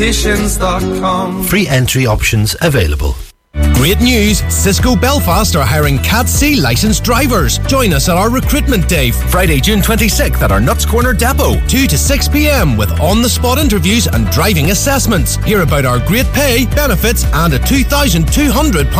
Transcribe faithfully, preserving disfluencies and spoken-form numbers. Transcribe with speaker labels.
Speaker 1: Free entry options available.
Speaker 2: Great news! Cisco Belfast are hiring Cat C licensed drivers. Join us at our recruitment day, Friday, June twenty-sixth at our Nuts Corner depot, two to six p.m. with on-the-spot interviews and driving assessments. Hear about our great pay, benefits and a two thousand two hundred pounds